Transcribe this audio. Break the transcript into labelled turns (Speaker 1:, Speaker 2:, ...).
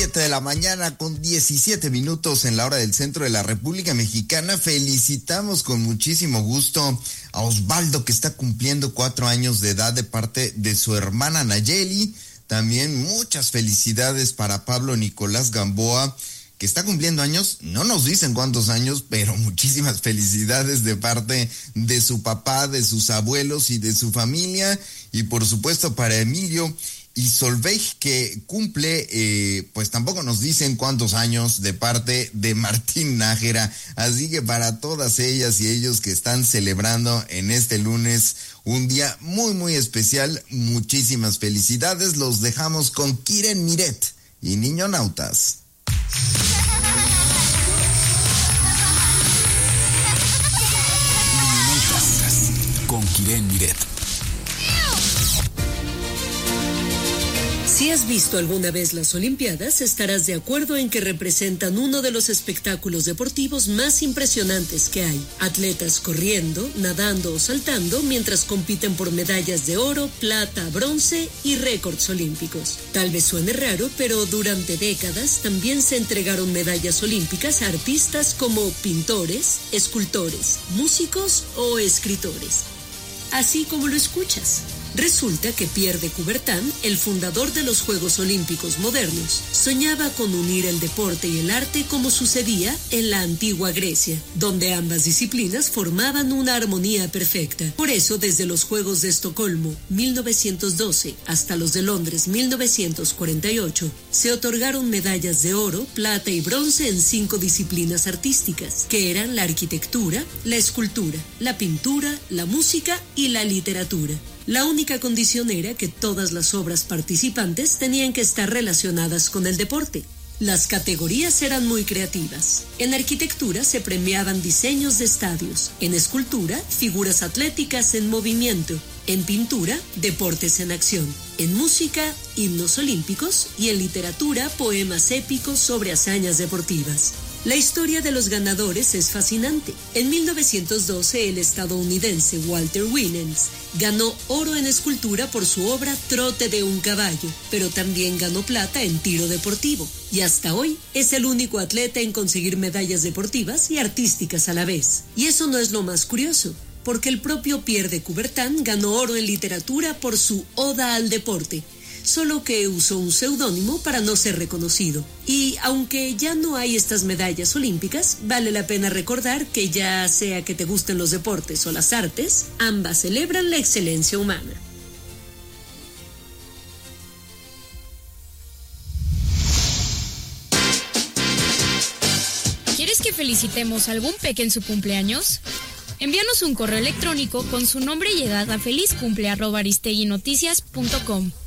Speaker 1: De la mañana con 17 minutos en la hora del centro de la República Mexicana. Felicitamos con muchísimo gusto a Osvaldo, que está cumpliendo 4 años de edad de parte de su hermana Nayeli. También muchas felicidades para Pablo Nicolás Gamboa, que está cumpliendo años. No nos dicen cuántos años, pero muchísimas felicidades de parte de su papá, de sus abuelos y de su familia. Y por supuesto para Emilio y Solveig, que cumple, pues tampoco nos dicen cuántos años, de parte de Martín Nájera. Así que para todas ellas y ellos que están celebrando en este lunes un día muy muy especial, muchísimas felicidades. Los dejamos con Kiren Miret y Niño Nautas.
Speaker 2: Con Kiren Miret.
Speaker 3: Si has visto alguna vez las Olimpiadas, estarás de acuerdo en que representan uno de los espectáculos deportivos más impresionantes que hay. Atletas corriendo, nadando o saltando mientras compiten por medallas de oro, plata, bronce y récords olímpicos. Tal vez suene raro, pero durante décadas también se entregaron medallas olímpicas a artistas como pintores, escultores, músicos o escritores. Así como lo escuchas. Resulta que Pierre de Coubertin, el fundador de los Juegos Olímpicos modernos, soñaba con unir el deporte y el arte como sucedía en la antigua Grecia, donde ambas disciplinas formaban una armonía perfecta. Por eso, desde los Juegos de Estocolmo, 1912, hasta los de Londres, 1948, se otorgaron medallas de oro, plata y bronce en 5 disciplinas artísticas, que eran la arquitectura, la escultura, la pintura, la música y la literatura. La única condición era que todas las obras participantes tenían que estar relacionadas con el deporte. Las categorías eran muy creativas. En arquitectura se premiaban diseños de estadios, en escultura, figuras atléticas en movimiento, en pintura, deportes en acción, en música, himnos olímpicos y en literatura, poemas épicos sobre hazañas deportivas. La historia de los ganadores es fascinante. En 1912, el estadounidense Walter Winans ganó oro en escultura por su obra Trote de un caballo, pero también ganó plata en tiro deportivo. Y hasta hoy es el único atleta en conseguir medallas deportivas y artísticas a la vez. Y eso no es lo más curioso, porque el propio Pierre de Coubertin ganó oro en literatura por su Oda al deporte, solo que usó un seudónimo para no ser reconocido. Y aunque ya no hay estas medallas olímpicas, vale la pena recordar que ya sea que te gusten los deportes o las artes, ambas celebran la excelencia humana.
Speaker 4: ¿Quieres que felicitemos a algún peque en su cumpleaños? Envíanos un correo electrónico con su nombre y edad a felizcumple@aristeguinoticias.com.